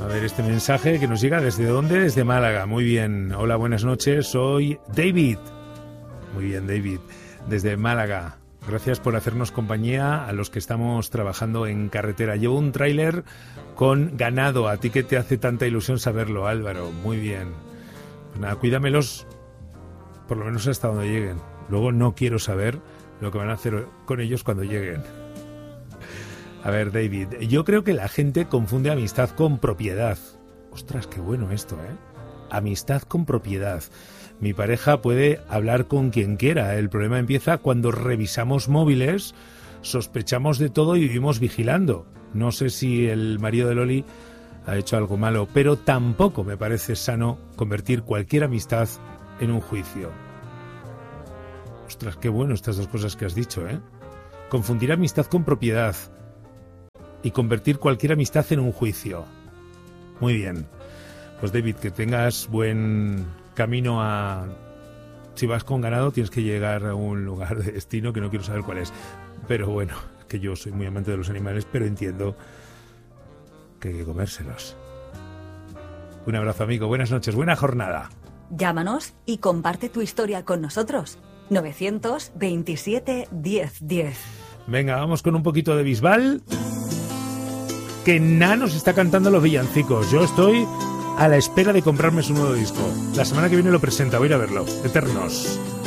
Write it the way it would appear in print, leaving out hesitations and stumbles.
A ver, este mensaje que nos llega ¿desde dónde? Desde Málaga. Muy bien. Hola, buenas noches. Soy David. Muy bien, David. Desde Málaga. Gracias por hacernos compañía a los que estamos trabajando en carretera. Llevo un tráiler con ganado. A ti que te hace tanta ilusión saberlo, Álvaro. Muy bien. Pues nada, cuídamelos por lo menos hasta donde lleguen. Luego no quiero saber lo que van a hacer con ellos cuando lleguen. A ver, David, yo creo que la gente confunde amistad con propiedad. Ostras, qué bueno esto, ¿eh? Amistad con propiedad. Mi pareja puede hablar con quien quiera. El problema empieza cuando revisamos móviles, sospechamos de todo y vivimos vigilando. No sé si el marido de Loli ha hecho algo malo, pero tampoco me parece sano convertir cualquier amistad en un juicio. Ostras, qué bueno estas dos cosas que has dicho, ¿eh? Confundir amistad con propiedad y convertir cualquier amistad en un juicio. Muy bien. Pues David, que tengas buen camino a... Si vas con ganado tienes que llegar a un lugar de destino que no quiero saber cuál es. Pero bueno, es que yo soy muy amante de los animales, pero entiendo que hay que comérselos. Un abrazo, amigo. Buenas noches. Buena jornada. Llámanos y comparte tu historia con nosotros. 927 1010. Venga, vamos con un poquito de Bisbal. Que Nanos está cantando los villancicos. Yo estoy a la espera de comprarme su nuevo disco. La semana que viene lo presenta, voy a ir a verlo. Eternos.